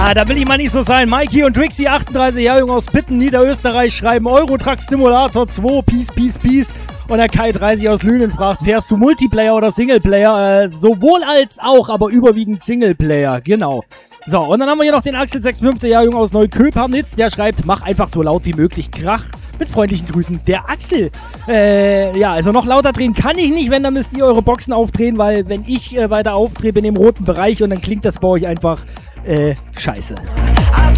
Da will ich mal nicht so sein. Mikey und Trixie, 38 Jahre jung aus Pitten, Niederösterreich, schreiben Eurotruck Simulator 2, Peace. Und der Kai 30 aus Lünen fragt, fährst du Multiplayer oder Singleplayer? Sowohl als auch, aber überwiegend Singleplayer, genau. So, und dann haben wir hier noch den Axel 56 Jahre jung aus Neuköpernitz, der schreibt, mach einfach so laut wie möglich Krach. Mit freundlichen Grüßen, der Axel. Also noch lauter drehen kann ich nicht, wenn, dann müsst ihr eure Boxen aufdrehen, weil wenn ich weiter aufdrehe, bin ich im roten Bereich und dann klingt das bei euch einfach scheiße.